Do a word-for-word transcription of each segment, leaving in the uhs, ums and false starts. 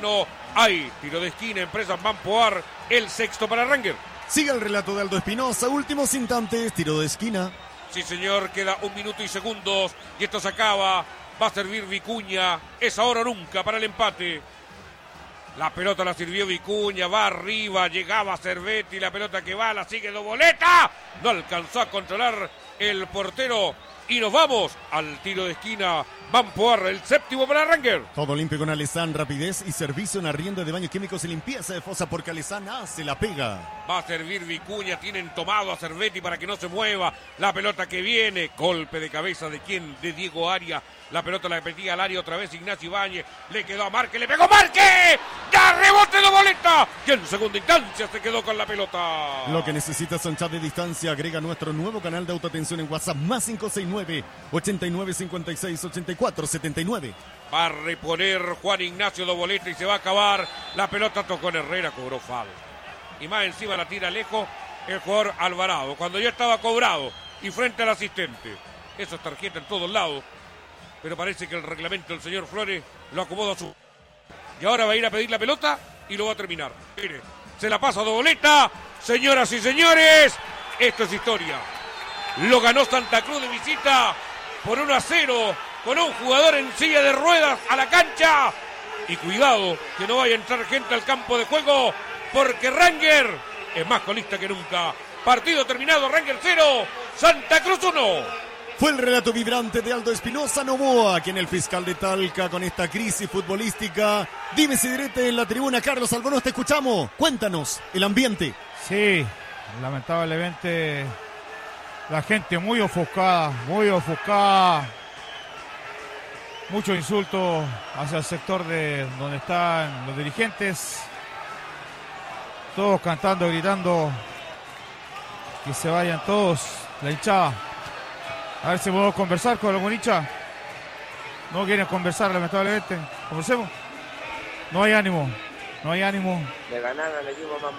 no hay. Tiro de esquina, Empresas Mampoar, el sexto para Ranger. Sigue el relato de Aldo Espinosa, últimos instantes, tiro de esquina. Sí, señor, queda un minuto y segundos y esto se acaba. Va a servir Vicuña, es ahora o nunca para el empate. La pelota la sirvió Vicuña, va arriba, llegaba Cervetti, la pelota que va, la sigue Doboleta. No alcanzó a controlar el portero y nos vamos al tiro de esquina. Mampoar, el séptimo para Ranger. Todo limpio con Alessan, rapidez y servicio en arriendo de baños químicos y limpieza de fosa porque Alessan hace la pega. Va a servir Vicuña, tienen tomado a Cervetti para que no se mueva. La pelota que viene, golpe de cabeza de quién, de Diego Arias. La pelota la metía al área otra vez Ignacio Ibáñez. Le quedó a Márquez, le pegó Márquez. ¡Ya rebote de boleta! Y en segunda instancia se quedó con la pelota. Lo que necesitas son chat de distancia. Agrega nuestro nuevo canal de autoatención en WhatsApp. Más cinco seis nueve, ochenta y nueve, cincuenta y seis, ochenta y cuatro, setenta y nueve. Va a reponer Juan Ignacio Doboleta y se va a acabar. La pelota tocó en Herrera, cobró falta. Y más encima la tira lejos el jugador Alvarado. Cuando ya estaba cobrado y frente al asistente. Eso es tarjeta en todos lados. Pero parece que el reglamento del señor Flores lo acomoda a su... Y ahora va a ir a pedir la pelota y lo va a terminar. Mire, se la pasa a Doboleta. Señoras y señores, esto es historia. Lo ganó Santa Cruz de visita por uno a cero, con un jugador en silla de ruedas a la cancha. Y cuidado que no vaya a entrar gente al campo de juego, porque Ranger es más colista que nunca. Partido terminado, Ranger cero, Santa Cruz uno. Fue el relato vibrante de Aldo Espinosa Novoa, quien el fiscal de Talca con esta crisis futbolística. Dime si direte en la tribuna, Carlos Albornoz, te escuchamos. Cuéntanos el ambiente. Sí, lamentablemente la gente muy ofuscada, muy ofuscada. Muchos insultos hacia el sector de donde están los dirigentes. Todos cantando, gritando que se vayan todos, la hinchada. A ver si podemos conversar con los hinchas. No quieren conversar, lamentablemente. Conversemos. No hay ánimo, no hay ánimo. De ganar al equipo más.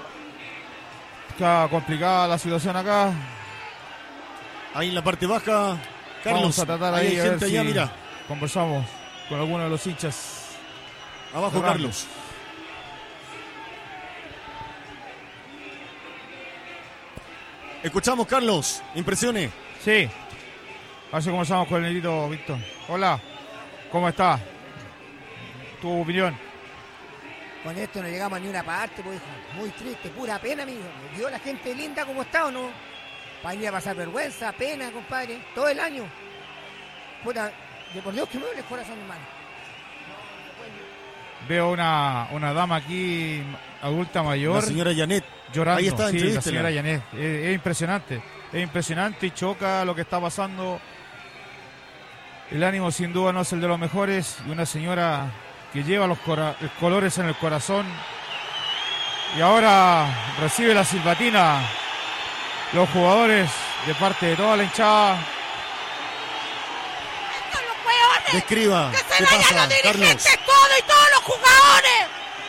Está complicada la situación acá. Ahí en la parte baja, Carlos. Vamos a tratar ahí, hay a gente ver si allá, mira. Conversamos con alguno de los hinchas. Abajo, Carlos. Escuchamos, Carlos. Impresiones. Sí. A ver si conversamos con el negrito Víctor. Hola. ¿Cómo está? ¿Tu opinión? Con esto no llegamos a ni una parte, pues, muy triste, pura pena, amigo. ¿Vio la gente linda como está o no? Para ir a pasar vergüenza, pena, compadre, todo el año. Puta, de por Dios que me duele el corazón, hermano. Veo una, una dama aquí, adulta mayor. La señora Janet. Llorando. Ahí está, sí, la señora Janet. Es, es impresionante. Es impresionante y choca lo que está pasando. El ánimo sin duda no es el de los mejores. Y una señora que lleva los cora- colores en el corazón. Y ahora recibe la silbatina los jugadores de parte de toda la hinchada. ¡Estos los hueones! Describa. ¡Que se ¿Qué vayan pasa, los dirigentes Carlos? todos y todos los jugadores!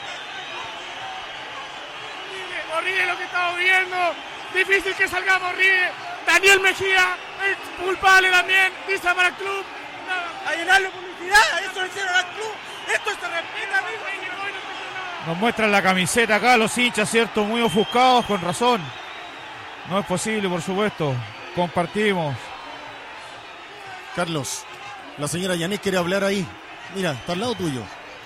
Horrible lo que estamos viendo. Difícil que salgamos, horrible. Daniel Mejía, es culpable también. Dice para el club. A llenarle publicidad. Eso lo hicieron al club. Esto se respeta, amigo. Nos muestran la camiseta acá los hinchas, ¿cierto? Muy ofuscados, con razón. No es posible, por supuesto. Compartimos. Carlos, la señora Janet quiere hablar ahí. Mira, está al lado tuyo.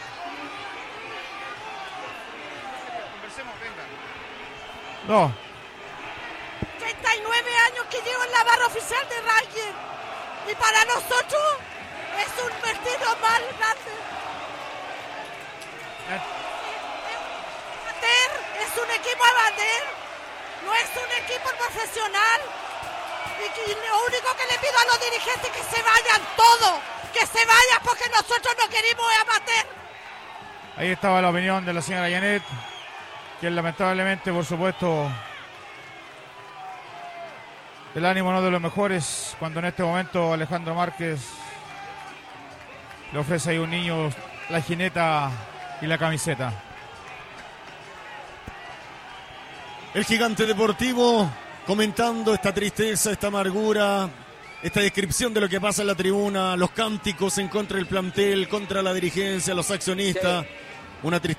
No. treinta y nueve años que llevo en la barra oficial de Ranger. Y para nosotros es un partido más grande. Amateur, es un equipo amateur, no es un equipo profesional. Y que lo único que le pido a los dirigentes es que se vayan todos, que se vayan porque nosotros no queremos amateur. Ahí estaba la opinión de la señora Janet, que lamentablemente, por supuesto, el ánimo no es de los mejores, cuando en este momento Alejandro Márquez le ofrece ahí a un niño la jineta y la camiseta. El gigante deportivo comentando esta tristeza, esta amargura, esta descripción de lo que pasa en la tribuna, los cánticos en contra del plantel, contra la dirigencia, los accionistas. Una tristeza.